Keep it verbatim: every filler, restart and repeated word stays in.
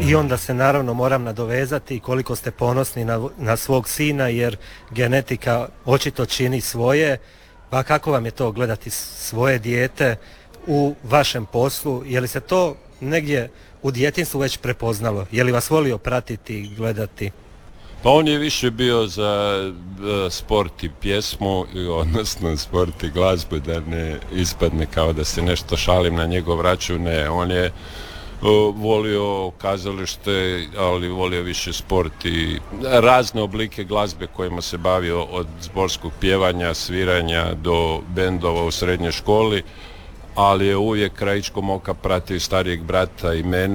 I onda se naravno moram nadovezati koliko ste ponosni na, na svog sina, jer genetika očito čini svoje. Pa kako vam je to gledati svoje dijete u vašem poslu? Je li se to negdje u djetinjstvu već prepoznalo? Je li vas volio pratiti i gledati? Pa on je više bio za uh, sport i pjesmu, odnosno sport i glazbu, da ne ispadne kao da se nešto šalim na njegov račun. Ne, on je uh, volio kazalište, ali volio više sport i razne oblike glazbe kojima se bavio, od zborskog pjevanja, sviranja do bendova u srednjoj školi, ali je uvijek krajičkom oka pratio starijeg brata i mene.